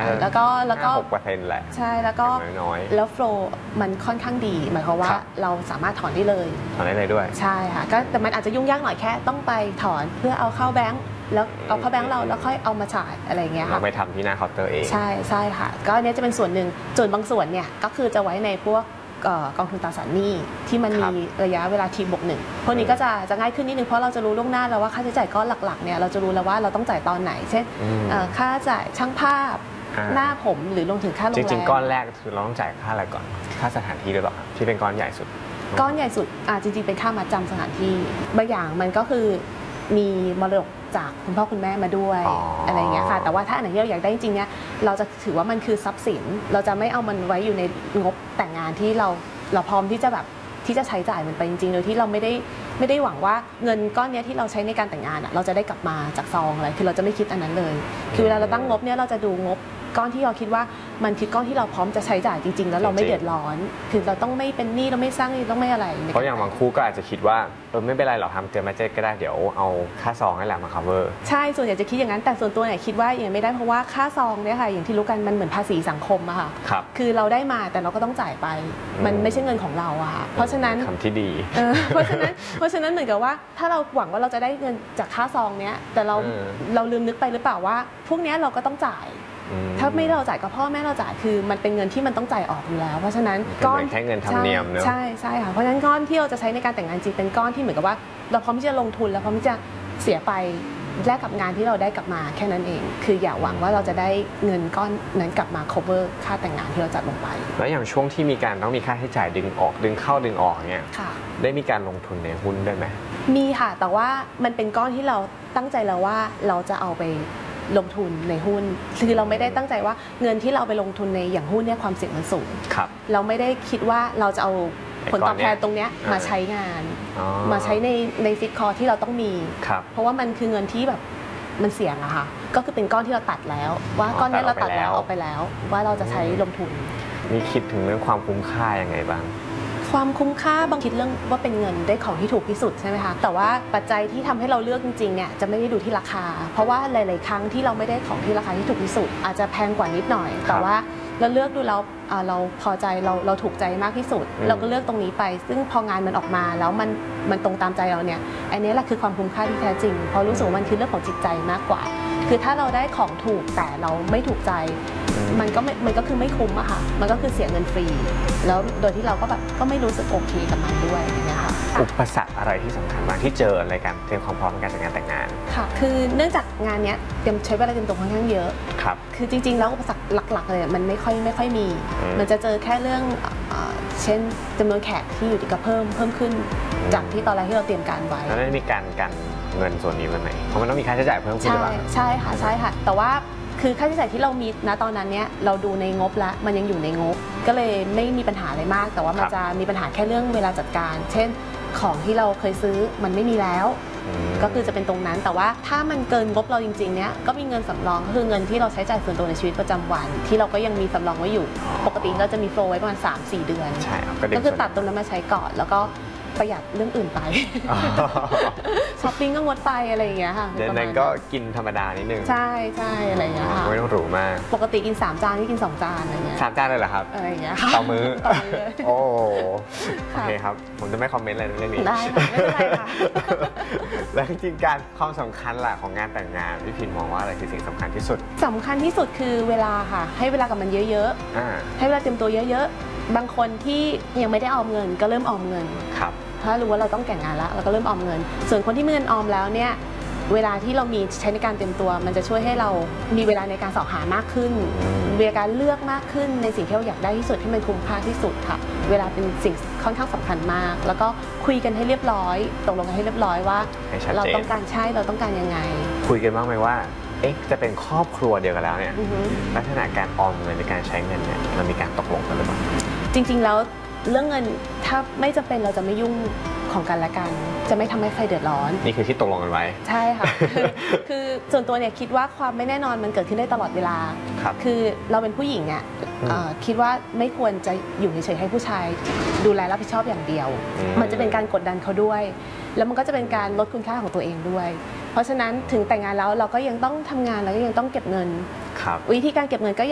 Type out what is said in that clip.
แล้วก็6%แหละใช่แล้วก็น้อยแล้วโฟล์มันค่อนข้างดีหมายความว่าเราสามารถถอนได้เลยด้วยใช่ค่ะก็แต่มันอาจจะยุ่งยากหน่อยแค่ต้องไปถอนเพื่อเอาเข้าแบงก์แล้วเอาเข้าแบงก์เราแล้วค่อยเอามาจ่ายอะไรเงี้ยค่ะเราไปทำที่หน้าเคาน์เตอร์เองใช่ค่ะก็อันนี้จะเป็นส่วนหนึ่งส่วนบางส่วนเนี่ยก็คือจะไว้ในพวกกองทุนตราสารหนี้ที่มันมีระยะเวลาT+1พวกนี้ก็จะง่ายขึ้นนิดนึงเพราะเราจะรู้ล่วงหน้าแล้วว่าค่าใช้จ่ายก้อนหลักๆเนี่ยเราจะรู้แล้วว่าเราต้องจ่ายตอนไหนเช่นค่าจ่ายช่างภาพหน้าผมหรือรวมถึงค่าโรงแรมจริงๆก้อนแรกคือเราต้องจ่ายค่าอะไรก่อนค่าสถานที่ด้วยหรอที่เป็นก้อนใหญ่สุดจริงๆเป็นค่ามัดจำสถานที่บางอย่างมันก็คือมีมรดกจากคุณพ่อคุณแม่มาด้วยอะไรอย่างเงี้ยค่ะแต่ว่าถ้าอันไหนที่เราอยากได้จริงๆเนี่ยเราจะถือว่ามันคือทรัพย์สินเราจะไม่เอามันไว้อยู่ในงบแต่งงานที่เราพร้อมที่จะแบบที่จะใช้จ่ายมันไปจริงๆโดยที่เราไม่ได้หวังว่าเงินก้อนนี้ที่เราใช้ในการแต่งงานเราจะได้กลับมาจากซองอะไรคือเราจะไม่คิดอันนั้นเลยคือเวลาเราตั้งงบเนี่ยเราจะดูงบก้อนที่เราคิดว่ามันคือก้อนที่เราพร้อมจะใช้จ่ายจริงๆแล้วเราไม่เดือดร้อนคือเราต้องไม่เป็นหนี้เราไม่สร้างหนี้ต้องไม่อะไรเพราะอย่างบางคู่ก็อาจจะคิดว่าไม่เป็นไรหรอกทำเกินบัดเจ็ตก็ได้เดี๋ยวเอาค่าซองนั่นแหละมา cover ใช่ส่วนใหญ่จะคิดอย่างนั้นแต่ส่วนตัวเนี่ยคิดว่าอย่างไม่ได้เพราะว่าค่าซองเนี่ยค่ะอย่างที่รู้กันมันเหมือนภาษีสังคมอะค่ะคือเราได้มาแต่เราก็ต้องจ่ายไปมันไม่ใช่เงินของเราอะเพราะฉะนั้นคำที่ดีเพราะฉะนั้นเหมือนกับว่าถ้าเราหวังว่าเราจะได้เงินจากค่าซองเนี้ยแต่เราลืมนึกไปหรือเปล่าว่าพวกนี้เราก็ต้องจ่ายถ้าไม่เราจ่ายก็พ่อแม่เราจ่ายคือมันเป็นเงินที่มันต้องจ่ายออกอยู่แล้วเพราะฉะนั้นก้อนแค่เงินธรรมเนียมเนอะใช่ค่ะเพราะฉะนั้นก้อนที่เราจะใช้ในการแต่งงานจริงเป็นก้อนที่เหมือนกับว่าเราพร้อมที่จะลงทุนแล้วพร้อมที่จะเสียไปแลกกับงานที่เราได้กลับมาแค่นั้นเองคืออย่าหวังว่าเราจะได้เงินก้อนนั้นกลับมา cover ค่าแต่งงานที่เราจัดลงไปแล้วอย่างช่วงที่มีการต้องมีค่าใช้จ่ายดึงออกดึงเข้าดึงออกเนี่ยได้มีการลงทุนในหุ้นได้ไหมมีค่ะแต่ว่ามันเป็นก้อนที่เราตั้งใจแล้วว่าเราจะเอาไปลงทุนในหุ้นคือเราไม่ได้ตั้งใจว่าเงินที่เราไปลงทุนในอย่างหุ้นเนี่ยความเสี่ยงมันสูงเราไม่ได้คิดว่าเราจะเอาผลตอบแทนตรงนี้มาใช้งานมาใช้ในฟิกคอร์ที่เราต้องมีเพราะว่ามันคือเงินที่แบบมันเสี่ยงอะค่ะก็คือเป็นก้อนที่เราตัดแล้วว่าก้อนนี้เราตัดแล้วออกไปแล้วว่าเราจะใช้ลงทุนมีคิดถึงเรื่องความคุ้มค่ายังไงบ้างความคุ้มค่าบางคิดเรื่องว่าเป็นเงินได้ของที่ถูกที่สุดใช่ไหมคะแต่ว่าปัจจัยที่ทำให้เราเลือกจริงๆเนี่ยจะไม่ได้ดูที่ราคาเพราะว่าหลายๆครั้งที่เราไม่ได้ของที่ราคาที่ถูกที่สุดอาจจะแพงกว่านิดหน่อยแต่ว่าเราเลือกดูแล้วเราพอใจเราถูกใจมากที่สุดเราก็เลือกตรงนี้ไปซึ่งพองานมันออกมาแล้วมันตรงตามใจเราเนี่ยอันนี้แหละคือความคุ้มค่าที่แท้จริงเพราะรู้สึกว่ามันคือเรื่องของจิตใจมากกว่าคือถ้าเราได้ของถูกแต่เราไม่ถูกใจมันก็คือไม่คุ้มอะค่ะมันก็คือเสียเงินฟรีแล้วโดยที่เราก็แบบก็ไม่รู้สึกโอเคกับมันด้วยอย่างเงี้ยค่ะอุปสรรคอะไรที่สำคัญบ้างที่เจอในการเตรียมความพร้อมในการจัดงานแต่งงานค่ะคือเนื่องจากงานเนี้ยใช้เวลาเตรียมตัวค่อนข้างเยอะครับคือจริงๆแล้วอุปสรรคหลักๆเลยมันไม่ค่อยมีมันจะเจอแค่เรื่องเช่นจำนวนแขกที่อยู่ที่ก็เพิ่มขึ้นจากที่ตอนแรกที่เราเตรียมการไว้แล้วได้มีการเงินส่วนนี้ไหมเพราะมันต้องมีค่าใช้จ่ายเพิ่มขึ้นหรือเปล่าใช่ค่ะแต่ว่าคือค่าใช้จ่ายที่เรามีณตอนนั้นเนี่ยเราดูในงบแล้วมันยังอยู่ในงบก็เลยไม่มีปัญหาอะไรมากแต่ว่ามันจะมีปัญหาแค่เรื่องเวลาจัดการเช่นของที่เราเคยซื้อมันไม่มีแล้วก็คือจะเป็นตรงนั้นแต่ว่าถ้ามันเกินงบเราจริงๆเนี่ยก็มีเงินสำรองก็คือเงินที่เราใช้จ่ายส่วนตัวในชีวิตประจำวันที่เราก็ยังมีสำรองไว้อยู่ปกติเราจะมีโฟลว์ไว้ประมาณ 3-4 เดือนใช่ก็คือตัดตรงนั้นมาใช้ก่อนแล้วก็ประหยัดเรื่องอื่นไปช้อปปิ้งก็งดไปอะไรอย่างเงี้ยค่ะเดือนนั้นก็กินธรรมดานิดนึงใช่อะไรอย่างเงี้ยค่ะไม่ต้องหรูมากปกติกิน3 จานที่กิน2 จานอะไรเงี้ย 3 จานเลยเหรอครับอะไรอย่างเงี้ยต่อมื้อโอเคครับผมจะไม่คอมเมนต์อะไรเรื่องนี้ได้ไม่เป็นไรค่ะแล้วจริงๆการความสำคัญหลักของงานแต่งงานพี่พินมองว่าอะไรคือสิ่งสำคัญที่สุดคือเวลาค่ะให้เวลากับมันเยอะๆให้เวลาเตรียมตัวเยอะๆบางคนที่ยังไม่ได้ออมเงินก็เริ่มออมเงินครับถ้ารู้ว่าเราต้องแต่งงานแล้วเราก็เริ่มออมเงินส่วนคนที่มีเงินออมแล้วเนี่ยเวลาที่เรามีใช้ในการเตรียมตัวมันจะช่วยให้เรามีเวลาในการสอบหามากขึ้นมีการเลือกมากขึ้นในสิ่งที่เราอยากได้ที่สุดที่มันคุ้มค่าที่สุดค่ะเวลาเป็นสิ่งค่อนข้างสำคัญมากแล้วก็คุยกันให้เรียบร้อยตกลงกันให้เรียบร้อยว่าเราต้องการยังไงคุยกันบ้างไหมว่าจะเป็นครอบครัวเดียวกันแล้วเนี่ยลักษณะการออมเงินในการใช้เงินเนี่ยเรามีการตกลงกันหรือเปล่าจริงๆแล้วเรื่องเงินถ้าไม่จำเป็นเราจะไม่ยุ่งของกันและกันจะไม่ทำให้ใครเดือดร้อนนี่คือที่ตกลงกันไว้ใช่ค่ะคือส่วนตัวเนี่ยคิดว่าความไม่แน่นอนมันเกิดขึ้นได้ตลอดเวลาคือเราเป็นผู้หญิงเนี่ยคิดว่าไม่ควรจะอยู่เฉยๆให้ผู้ชายดูแลรับผิดชอบอย่างเดียวมันจะเป็นการกดดันเขาด้วยแล้วมันก็จะเป็นการลดคุณค่าของตัวเองด้วยเพราะฉะนั้นถึงแต่งงานแล้วเราก็ยังต้องทำงานแล้วก็ยังต้องเก็บเงินวิธีการเก็บเงินก็